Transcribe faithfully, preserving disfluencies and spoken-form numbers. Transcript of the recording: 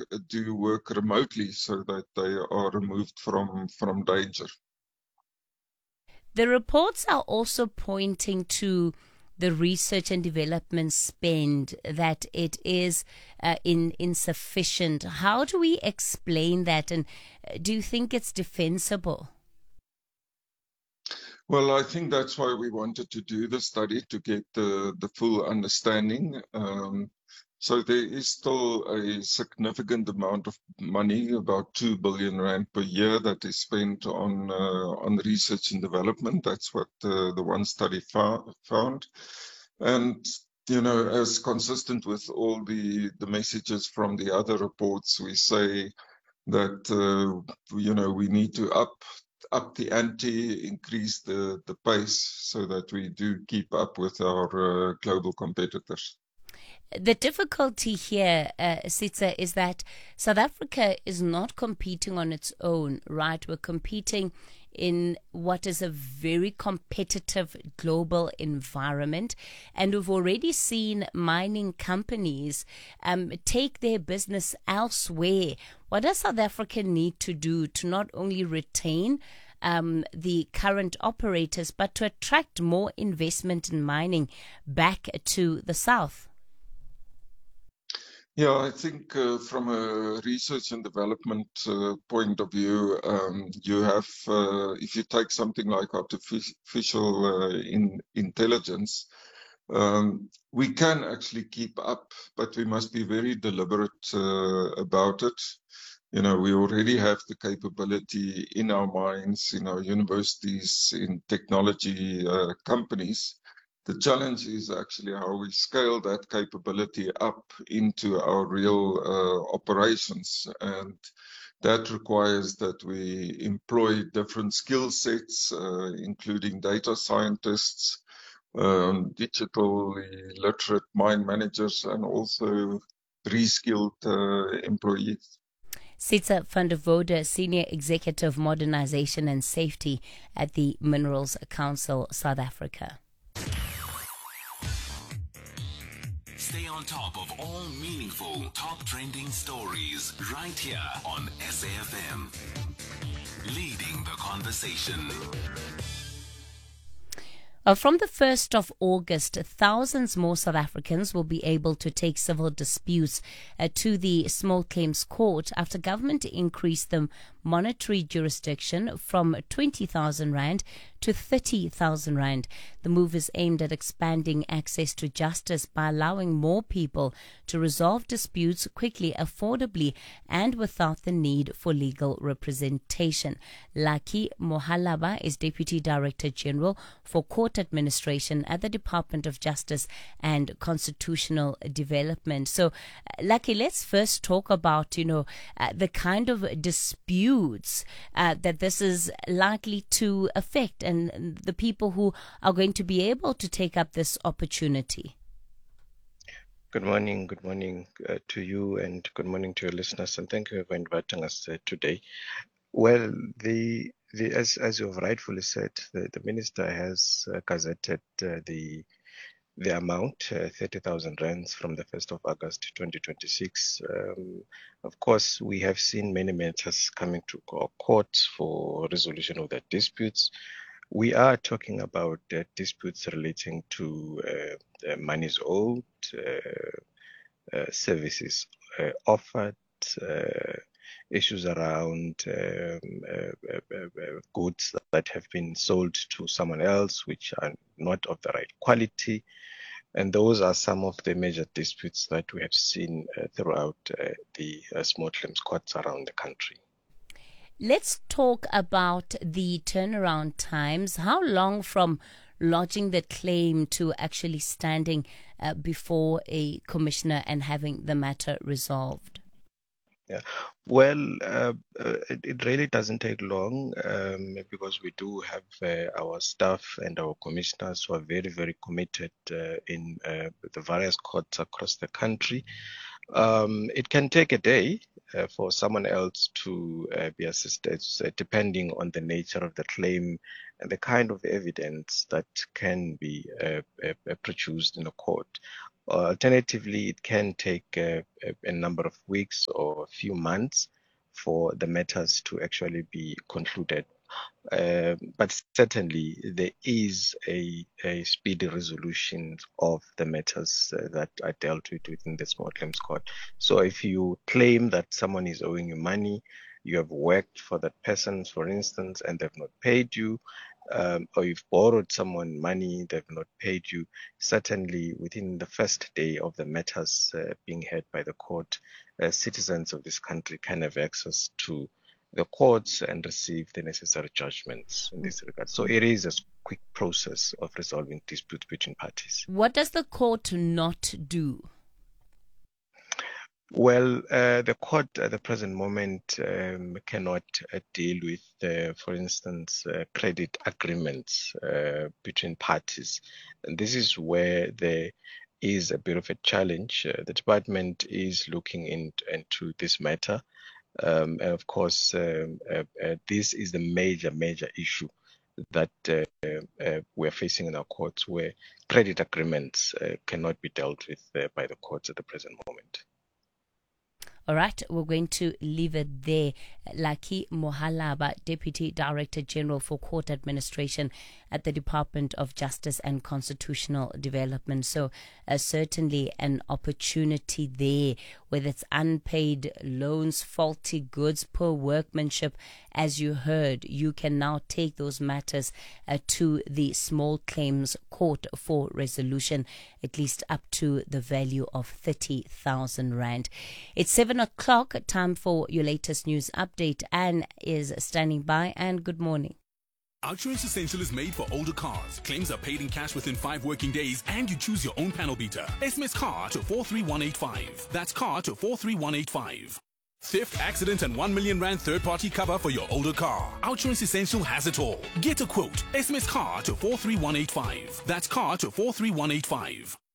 do work remotely so that they are removed from, from danger. The reports are also pointing to the research and development spend, that it is uh, in, insufficient. How do we explain that, and do you think it's defensible? Well, I think that's why we wanted to do the study, to get the, the full understanding. Um, so there is still a significant amount of money, about two billion rand per year, that is spent on uh, on research and development. That's what uh, the one study fou- found. And, you know, as consistent with all the, the messages from the other reports, we say that, uh, you know, we need to up up the ante, increase the, the pace so that we do keep up with our uh, global competitors. The difficulty here, uh, Sitsa, is that South Africa is not competing on its own, right? We're competing in what is a very competitive global environment. And we've already seen mining companies um, take their business elsewhere. What does South Africa need to do to not only retain um, the current operators, but to attract more investment in mining back to the south? Yeah, I think uh, from a research and development uh, point of view, um, you have, uh, if you take something like artificial uh, in, intelligence, um, we can actually keep up, but we must be very deliberate uh, about it. You know, we already have the capability in our minds, in our universities, in technology uh, companies. The challenge is actually how we scale that capability up into our real uh, operations. And that requires that we employ different skill sets, uh, including data scientists, um, digitally literate mine managers, and also reskilled uh, employees. Sitsa van der Woude, Senior Executive Modernization and Safety at the Minerals Council, South Africa. Stay on top of all meaningful, top trending stories right here on S A F M. Leading the conversation. Uh, from the first of August, thousands more South Africans will be able to take civil disputes uh, to the Small Claims Court after government increased the monetary jurisdiction from twenty thousand rand to thirty thousand rand. The move is aimed at expanding access to justice by allowing more people to resolve disputes quickly, affordably, and without the need for legal representation. Lucky Mohalaba is Deputy Director General for Court Administration at the Department of Justice and Constitutional Development. So, uh, Lucky, let's first talk about, you know, uh, the kind of disputes uh, that this is likely to affect and the people who are going to be able to take up this opportunity. Good morning, good morning uh, to you, and good morning to your listeners, and thank you for inviting us uh, today. Well, the the as as you've rightfully said, the, the minister has uh, gazetted uh, the the amount, uh, thirty thousand rands from the first of August twenty twenty-six. Um, of course, we have seen many matters coming to our courts for resolution of their disputes. We are talking about uh, disputes relating to uh, uh, monies owed, uh, uh, services uh, offered, uh, issues around um, uh, uh, uh, goods that have been sold to someone else which are not of the right quality. And those are some of the major disputes that we have seen uh, throughout uh, the uh, small claims courts around the country. Let's talk about the turnaround times. How long from lodging the claim to actually standing uh, before a commissioner and having the matter resolved? Yeah, well, uh, uh, it, it really doesn't take long um, because we do have uh, our staff and our commissioners who are very, very committed uh, in uh, the various courts across the country. Um, it can take a day uh, for someone else to uh, be assisted, uh, depending on the nature of the claim and the kind of evidence that can be uh, uh, produced in a court. Alternatively, it can take uh, a, a number of weeks or a few months for the matters to actually be concluded. Uh, but certainly there is a, a speedy resolution of the matters uh, that are dealt with within the Small Claims Court. So if you claim that someone is owing you money, you have worked for that person, for instance, and they've not paid you, um, or you've borrowed someone money, they've not paid you, certainly within the first day of the matters uh, being heard by the court, uh, citizens of this country can have access to the courts and receive the necessary judgments in this regard. So it is a quick process of resolving disputes between parties. What does the court not do? Well, uh, the court at the present moment um, cannot uh, deal with, uh, for instance, uh, credit agreements uh, between parties. And this is where there is a bit of a challenge. Uh, the department is looking in, into this matter. Um, and of course, um, uh, uh, this is the major, major issue that uh, uh, we're facing in our courts, where credit agreements uh, cannot be dealt with uh, by the courts at the present moment. All right, we're going to leave it there. Lucky Mohalaba, Deputy Director General for Court Administration at the Department of Justice and Constitutional Development. So uh, certainly an opportunity there, whether it's unpaid loans, faulty goods, poor workmanship. As you heard, you can now take those matters uh, to the Small Claims Court for resolution, at least up to the value of thirty thousand rand. It's seven o'clock, time for your latest news update. Anne is standing by. Anne, good morning. Outsurance Essential is made for older cars. Claims are paid in cash within five working days, and you choose your own panel beater. S M S CAR to four three one eight five. That's CAR to four three one eight five. Theft, accident, and one million rand third-party cover for your older car. Outsurance Essential has it all. Get a quote. S M S CAR to four three one eight five. That's CAR to four three one eight five.